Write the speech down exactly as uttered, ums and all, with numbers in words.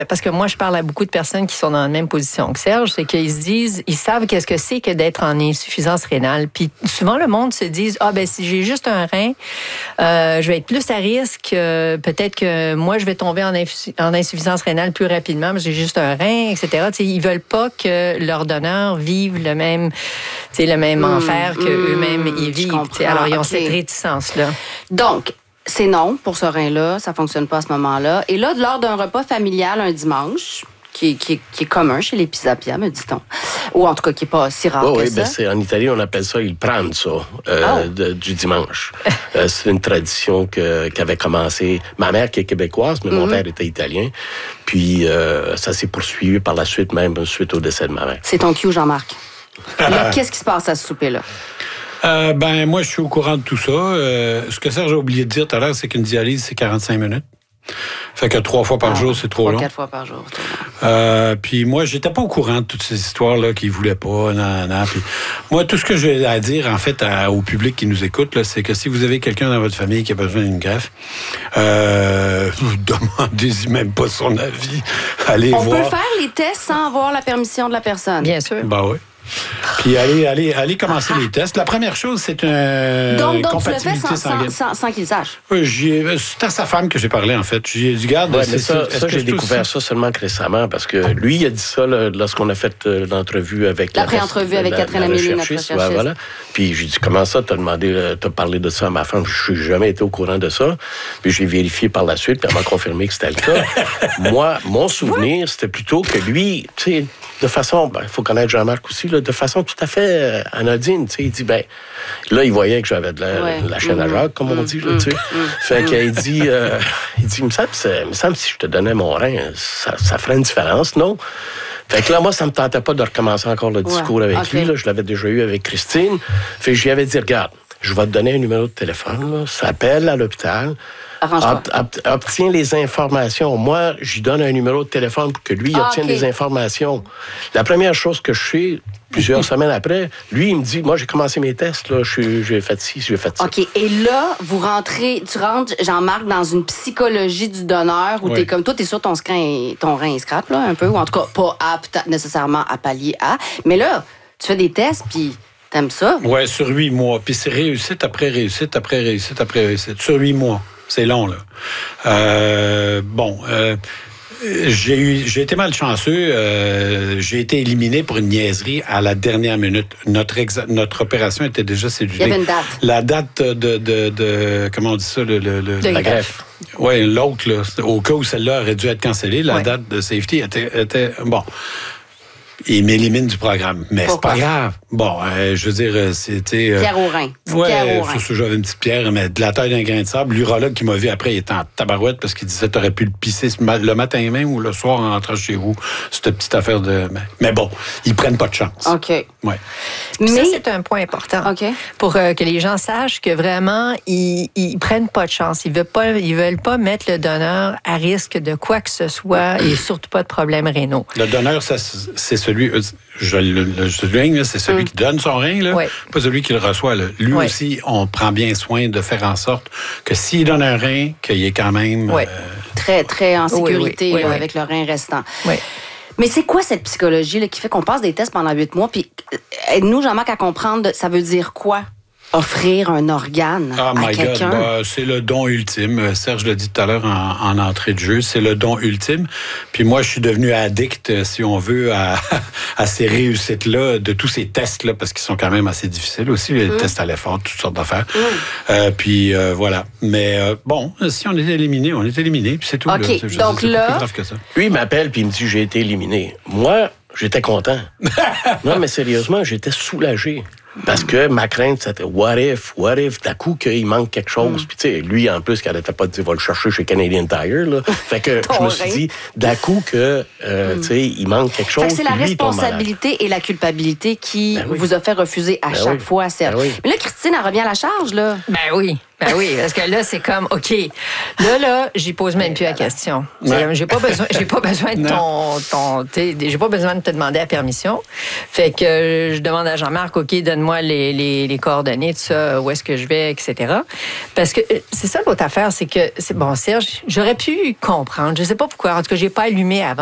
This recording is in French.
Parce que moi, je parle à beaucoup de personnes qui sont dans la même position que Serge, c'est qu'ils se disent, ils savent qu'est-ce que c'est que d'être en insuffisance rénale. Puis souvent, le monde se dit, ah ben si j'ai juste un rein, euh, je vais être plus à risque. Euh, peut-être que moi, je vais tomber en, inf- en insuffisance rénale plus rapidement, parce que j'ai juste un rein, et cetera. T'sais, ils veulent pas que leurs donneurs vivent le même, le même mmh, enfer qu'eux-mêmes mmh, ils vivent. Alors, ils ont okay. cette réticence-là. Donc, c'est non pour ce rein-là, ça fonctionne pas à ce moment-là. Et là, lors d'un repas familial un dimanche, qui, qui, qui est commun chez les Pisapia, me dit-on, ou en tout cas qui n'est pas si rare oh, que oui, ça. Ben c'est, en Italie, on appelle ça il pranzo euh, oh. de, du dimanche. euh, c'est une tradition que, qui avait commencé. Ma mère qui est québécoise, mais mm-hmm. mon père était italien. Puis euh, ça s'est poursuivi par la suite, même suite au décès de ma mère. C'est ton cue, Jean-Marc. Là, qu'est-ce qui se passe à ce souper-là? Euh, ben, moi, je suis au courant de tout ça. Euh, ce que Serge a oublié de dire tout à l'heure, c'est qu'une dialyse, c'est quarante-cinq minutes. Fait que trois fois par ah, jour, c'est trop trois, long. Quatre fois par jour. Euh, puis moi, j'étais pas au courant de toutes ces histoires-là qu'ils voulaient pas. Nan, nan. Puis moi, tout ce que j'ai à dire, en fait, à, au public qui nous écoute, là, c'est que si vous avez quelqu'un dans votre famille qui a besoin d'une greffe, euh, demandez-y même pas son avis. Allez On voir. On peut faire les tests sans avoir la permission de la personne. Bien sûr. Ben oui. Puis allez, allez, allez commencer les tests. La première chose, c'est une donc, donc compatibilité tu le fais sans, sans, sans, sans qu'il sache. Oui, j'ai, c'est à sa femme que j'ai parlé, en fait. J'ai dit, garde, ouais, c'est mais ça, ça, ça j'ai découvert ça seulement récemment parce que lui, il a dit ça là, lorsqu'on a fait euh, l'entrevue avec... La pré-entrevue avec la, Catherine Amélie, notre recherchiste. Ouais, voilà. Puis j'ai dit, comment ça, t'as demandé, euh, t'as parlé de ça à ma femme? Je n'ai jamais été au courant de ça. Puis j'ai vérifié par la suite, puis elle m'a confirmé que c'était le cas. Moi, mon souvenir, c'était plutôt que lui, tu sais, de façon, il ben, faut connaître Jean-Marc aussi, là, de façon tout à fait euh, anodine, tu sais, il dit, ben, là, il voyait que j'avais de la, ouais. la chaîne mmh. à Jacques, comme mmh. on dit, là, tu sais. Mmh. Fait qu'il dit, euh, il dit, il me semble, il me semble, si je te donnais mon rein, ça, ça ferait une différence, non? Fait que là, moi, ça me tentait pas de recommencer encore le discours ouais. avec okay. lui, là, je l'avais déjà eu avec Christine. Fait que j'y avais dit, regarde, je vais te donner un numéro de téléphone, là, ça appelle à l'hôpital. Ob- ob- obtient les informations. Moi, j'y donne un numéro de téléphone pour que lui, il ah, obtienne okay. des informations. La première chose que je fais, plusieurs semaines après, lui, il me dit, moi, j'ai commencé mes tests, là, je, j'ai fait ci, j'ai fait ça. OK. Et là, vous rentrez, tu rentres, Jean-Marc, dans une psychologie du donneur où oui. t'es comme toi, t'es sûr ton, scrin, ton rein est scrap, là, un peu, ou en tout cas, pas apte nécessairement à pallier à. Mais là, tu fais des tests, puis t'aimes ça? Oui, sur huit mois. Puis c'est réussite après réussite après réussite après réussite. Sur huit mois. C'est long, là. Euh, bon, euh, j'ai eu, j'ai été malchanceux. Euh, j'ai été éliminé pour une niaiserie à la dernière minute. Notre exa- notre opération était déjà cédulée. Il y avait une date. La date de, de, de comment on dit ça, le, le, le la greffe. Oui, l'autre, là, au cas où celle-là aurait dû être cancellée, la ouais. date de safety était, était bon. Il m'élimine du programme. Mais Pourquoi? C'est pas grave. Bon, euh, je veux dire, c'était... Euh, pierre au rein. Oui, j'avais une petite pierre, mais de la taille d'un grain de sable. L'urologue qui m'a vu après, il était en tabarouette parce qu'il disait, t'aurais pu le pisser le matin même ou le soir en rentrant chez vous. Cette petite affaire de... Mais bon, ils prennent pas de chance. OK. Ouais. Mais ça, c'est un point important. OK. Pour euh, que les gens sachent que vraiment, ils, ils prennent pas de chance. Ils veulent pas, ils veulent pas mettre le donneur à risque de quoi que ce soit et surtout pas de problèmes rénaux. Le donneur, ça, c'est celui... Je le, le souligne, c'est celui mm. qui donne son rein, là, oui. pas celui qui le reçoit. Là. Lui oui. aussi, on prend bien soin de faire en sorte que s'il donne un rein, qu'il est quand même... Oui. Euh... Très, très en sécurité oui, oui, là, oui. avec le rein restant. Oui. Mais c'est quoi cette psychologie là, qui fait qu'on passe des tests pendant huit mois? Puis aide-nous, Jean-Marc, à comprendre, ça veut dire quoi? Offrir un organe oh à quelqu'un. God, bah, c'est le don ultime. Serge l'a dit tout à l'heure en, en entrée de jeu, c'est le don ultime. Puis moi, je suis devenu addict, si on veut, à, à ces réussites-là, de tous ces tests-là, parce qu'ils sont quand même assez difficiles aussi, les mmh. tests à l'effort, toutes sortes d'affaires. Mmh. Euh, puis euh, voilà. Mais euh, bon, si on est éliminé, on est éliminé, puis c'est tout. OK, là. C'est, donc c'est là... pas plus grave que ça. Lui, il m'appelle, puis il me dit, j'ai été éliminé. Moi, j'étais content. Non, mais sérieusement, j'étais soulagé. Parce que ma crainte, c'était what if, what if, d'un coup qu'il manque quelque chose. Mm. Puis tu sais, lui, en plus, qui n'arrêtait pas de dire, va le chercher chez Canadian Tire, là. Fait que je me suis dit, d'un coup que, euh, mm. tu sais, il manque quelque chose. Fait que c'est la responsabilité et la culpabilité qui ben oui. vous a fait refuser à ben chaque oui. fois, Serge. Ben oui. Mais là, Christine, elle revient à la charge, là. Ben oui. Ben oui, parce que là, c'est comme, OK, là, là, j'y pose même plus la question. Ouais. J'ai pas besoin, j'ai pas besoin de ton, ton j'ai pas besoin de te demander la permission. Fait que je demande à Jean-Marc, OK, donne-moi les, les, les coordonnées de ça, où est-ce que je vais, et cetera. Parce que c'est ça l'autre affaire, c'est que, c'est bon, Serge, j'aurais pu comprendre, je sais pas pourquoi, en tout cas, j'ai pas allumé avant.